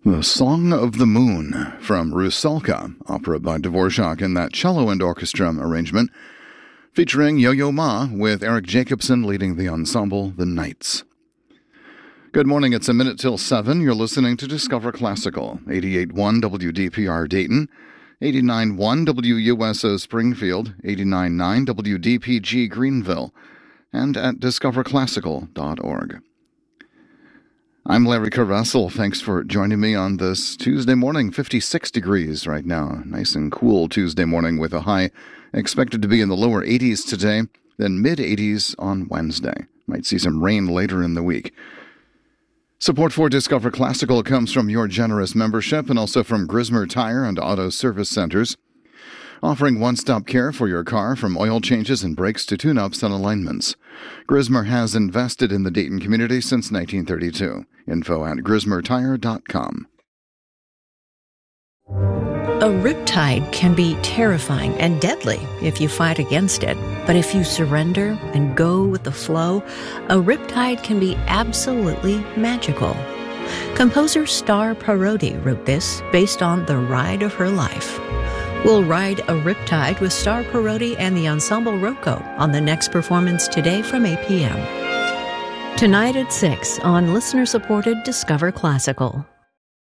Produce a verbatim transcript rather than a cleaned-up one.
The Song of the Moon from Rusalka, opera by Dvorak in that cello and orchestra arrangement, featuring Yo-Yo Ma with Eric Jacobson leading the ensemble The Knights. Good morning, it's a minute till seven. You're listening to Discover Classical, eighty-eight point one W D P R Dayton, eighty-nine point one W U S O Springfield, eighty-nine point nine W D P G Greenville, and at discover classical dot org. I'm Larry Carvessel. Thanks for joining me on this Tuesday morning, fifty-six degrees right now. Nice and cool Tuesday morning with a high expected to be in the lower eighties today, then mid-eighties on Wednesday. Might see some rain later in the week. Support for Discover Classical comes from your generous membership and also from Grismer Tire and Auto Service Centers, offering one-stop care for your car from oil changes and brakes to tune-ups and alignments. Grismer has invested in the Dayton community since nineteen thirty-two. Info at grismer tire dot com. A riptide can be terrifying and deadly if you fight against it. But if you surrender and go with the flow, a riptide can be absolutely magical. Composer Star Parodi wrote this based on the ride of her life. We'll ride a riptide with Star Parodi and the Ensemble Rocco on the next performance today from eight p.m. Tonight at six on listener-supported Discover Classical.